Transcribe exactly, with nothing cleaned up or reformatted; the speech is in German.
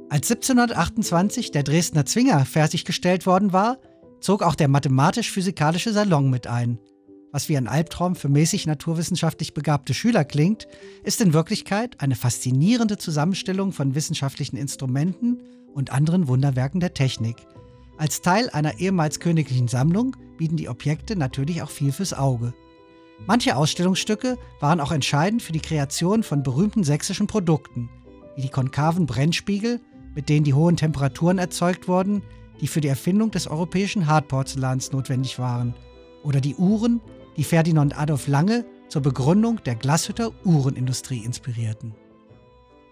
Als siebzehnhundertachtundzwanzig der Dresdner Zwinger fertiggestellt worden war, zog auch der mathematisch-physikalische Salon mit ein. Was wie ein Albtraum für mäßig naturwissenschaftlich begabte Schüler klingt, ist in Wirklichkeit eine faszinierende Zusammenstellung von wissenschaftlichen Instrumenten und anderen Wunderwerken der Technik. Als Teil einer ehemals königlichen Sammlung bieten die Objekte natürlich auch viel fürs Auge. Manche Ausstellungsstücke waren auch entscheidend für die Kreation von berühmten sächsischen Produkten, wie die konkaven Brennspiegel, mit denen die hohen Temperaturen erzeugt wurden, die für die Erfindung des europäischen Hartporzellans notwendig waren, oder die Uhren, die Ferdinand Adolf Lange zur Begründung der Glashütter Uhrenindustrie inspirierten.